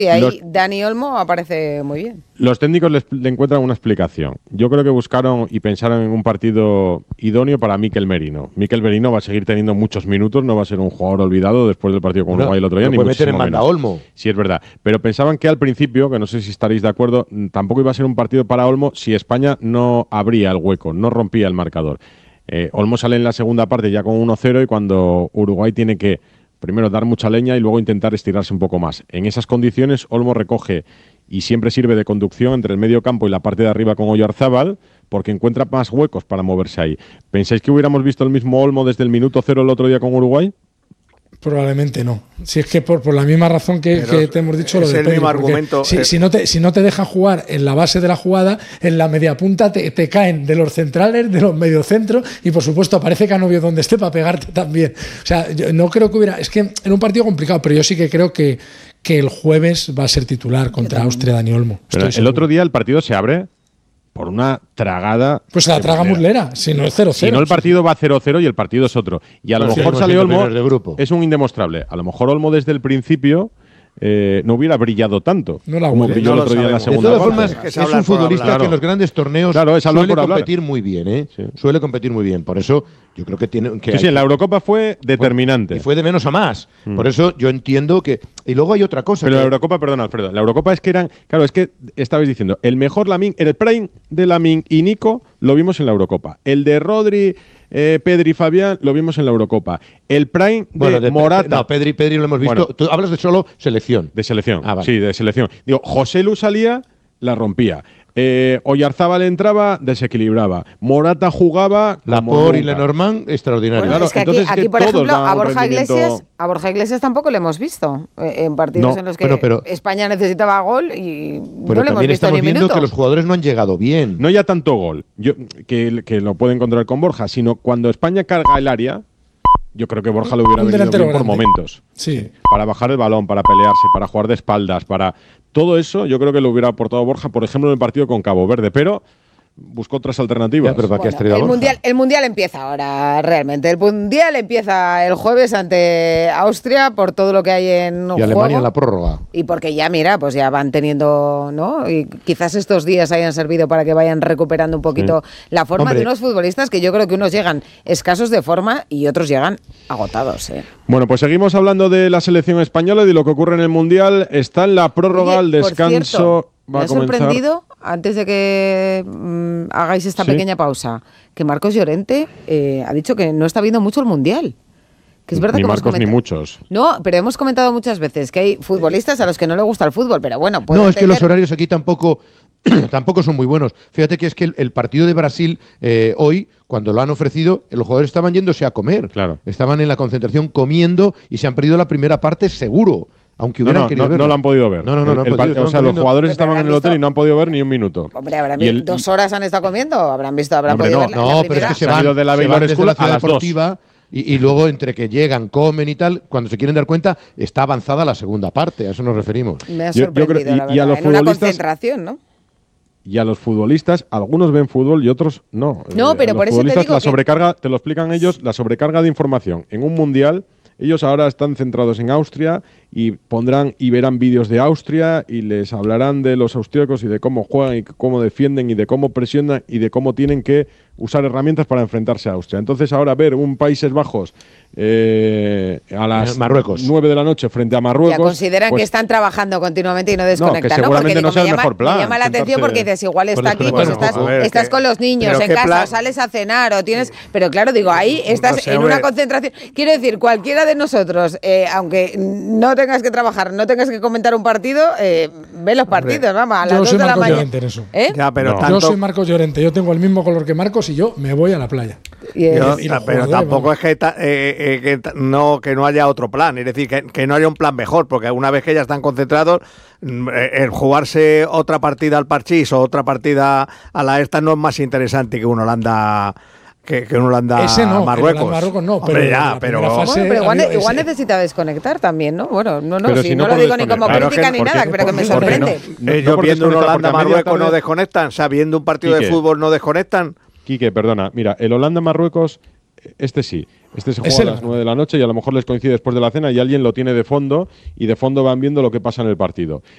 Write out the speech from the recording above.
Y ahí Dani Olmo aparece muy bien. Los técnicos le encuentran una explicación. Yo creo que buscaron y pensaron en un partido idóneo para Mikel Merino. Mikel Merino va a seguir teniendo muchos minutos, no va a ser un jugador olvidado después del partido con Uruguay el otro día. No ni puede meter en muchísimo banda menos. Olmo. Sí, es verdad. Pero pensaban que al principio, que no sé si estaréis de acuerdo, tampoco iba a ser un partido para Olmo si España no abría el hueco, no rompía el marcador. Olmo sale en la segunda parte ya con 1-0 y cuando Uruguay tiene que primero dar mucha leña y luego intentar estirarse un poco más. En esas condiciones, Olmo recoge y siempre sirve de conducción entre el medio campo y la parte de arriba con Oyarzábal, porque encuentra más huecos para moverse ahí. ¿Pensáis que hubiéramos visto el mismo Olmo desde el minuto 0 el otro día con Uruguay? Probablemente no. Si es que por la misma razón que te hemos dicho lo de el mismo argumento. Si no te dejan jugar en la base de la jugada, en la media punta te caen de los centrales, de los mediocentros y por supuesto aparece Canovio donde esté para pegarte también. O sea, yo no creo que hubiera... Es que era un partido complicado, pero yo sí que creo que el jueves va a ser titular contra Austria Dani Olmo. Pero el otro día el partido se abre por una tragada. Pues se la traga Muslera, si no es 0-0. Si no, el partido va 0-0 y el partido es otro. Y a lo mejor sale Olmo, es un indemostrable. A lo mejor Olmo desde el principio no hubiera brillado tanto como brilló el otro día en la segunda parte. De todas formas, es un futbolista que en los grandes torneos suele competir muy bien, ¿eh? Sí. Suele competir muy bien. Por eso yo creo que tiene que... Sí, en la Eurocopa fue determinante. Y fue de menos a más. Por eso yo entiendo que... Y luego hay otra cosa. Pero la Eurocopa, perdón, Alfredo, la Eurocopa es que eran... Claro, es que estabais diciendo, el mejor Lamine, el prime de Lamine y Nico lo vimos en la Eurocopa. El de Rodri, Pedri y Fabián lo vimos en la Eurocopa. El prime de Morata... No, Pedri lo hemos visto. Tú hablas de solo selección. De selección, vale. Sí, de selección. Digo, José Lu salía, la rompía. Oyarzábal entraba, desequilibraba. Morata jugaba. Laporte y Lenormand, extraordinario. Bueno, claro, es que aquí por ejemplo, a Borja Iglesias tampoco le hemos visto en partidos en los que España necesitaba gol y no le hemos visto ni un minuto. Viendo que los jugadores no han llegado bien. No ya tanto gol, que lo puede encontrar con Borja, sino cuando España carga el área. Yo creo que Borja lo hubiera venido bien por momentos. Sí. Para bajar el balón, para pelearse, para jugar de espaldas, para todo eso, yo creo que lo hubiera aportado Borja, por ejemplo, en el partido con Cabo Verde, pero buscó otras alternativas. Pero ¿para qué has traído a Borja? El mundial empieza ahora, realmente. El mundial empieza el jueves ante Austria por todo lo que hay en juego. Y Alemania en la prórroga. Y porque ya, mira, pues ya van teniendo, ¿no? Y quizás estos días hayan servido para que vayan recuperando un poquito la forma de unos futbolistas que yo creo que unos llegan escasos de forma y otros llegan agotados, ¿eh? Bueno, pues seguimos hablando de la selección española y de lo que ocurre en el mundial. Está en la prórroga, el descanso. Cierto, me ha sorprendido, antes de que hagáis esta pequeña pausa, que Marcos Llorente ha dicho que no está viendo mucho el mundial. Que es verdad ni que Marcos ni muchos. No, pero hemos comentado muchas veces que hay futbolistas a los que no le gusta el fútbol, pero bueno, no, es que los horarios aquí tampoco son muy buenos. Fíjate que es que el partido de Brasil hoy, cuando lo han ofrecido, los jugadores estaban yéndose a comer. Claro. Estaban en la concentración comiendo y se han perdido la primera parte seguro. Aunque hubieran querido verlo. No lo han podido ver. Los jugadores estaban en el hotel y no han podido ver ni un minuto. Hombre, ¿habrán visto 2 horas han estado comiendo? ¿Habrán podido ver No, pero es que se van de la Baylor School desde la a las deportiva 2. Y luego, entre que llegan, comen y tal, cuando se quieren dar cuenta, está avanzada la segunda parte. A eso nos referimos. Me ha sorprendido, la verdad. Y a los en una concentración, ¿no? Y a los futbolistas, algunos ven fútbol y otros no. No, pero por eso te digo la sobrecarga, te lo explican ellos, la sobrecarga de información en un mundial. Ellos ahora están centrados en Austria y pondrán y verán vídeos de Austria y les hablarán de los austríacos y de cómo juegan y cómo defienden y de cómo presionan y de cómo tienen que usar herramientas para enfrentarse a Austria. Entonces ahora ver un Países Bajos a las Marruecos 9 de la noche frente a Marruecos. Ya consideran que están trabajando continuamente y no desconectan. Que seguramente no sea el mejor plan. Me llama la atención porque dices, igual está aquí, pues estás con los niños en casa, o sales a cenar o tienes... Pero claro, digo, ahí estás en una concentración. Quiero decir, cualquiera de nosotros, aunque no tengas que trabajar, no tengas que comentar un partido, ve los partidos, vamos, a las 2 de la mañana. Llorente en eso. Ya, pero Yo soy Marcos Llorente, yo tengo el mismo color que Marcos y yo me voy a la playa. Pero tampoco es que no haya otro plan, es decir, que no haya un plan mejor, porque una vez que ya están concentrados, el jugarse otra partida al parchís o otra partida a la esta no es más interesante que un Holanda. Que un Holanda Ese no, Marruecos. Marruecos no, Hombre, pero igual necesita desconectar también, ¿no? Bueno, si no lo puedes digo ni como crítica ni nada, pero que me sorprende. Ellos viendo un Holanda Marruecos no desconectan, sabiendo un partido de fútbol no desconectan. Quique, perdona, mira, el Holanda-Marruecos, este se juega a las 9 de la noche y a lo mejor les coincide después de la cena y alguien lo tiene de fondo y de fondo van viendo lo que pasa en el partido.